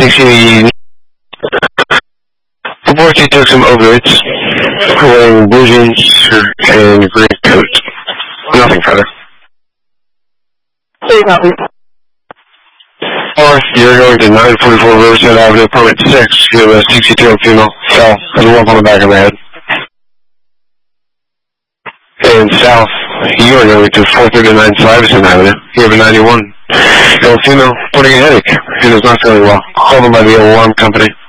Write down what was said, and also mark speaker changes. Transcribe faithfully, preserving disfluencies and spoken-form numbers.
Speaker 1: She reports he took some opiates, wearing blue jeans, shirt, and green coat. Nothing further. Or you're going to nine forty-four Riverside Avenue, apartment six. You have a sixty-two-year-old female fell with a lump on the back of the head. And south, you are going to four thirty-nine Stuyvesant Avenue. You have a ninety-one-year-old female reporting a headache. She is not feeling well. Call them by the alarm company.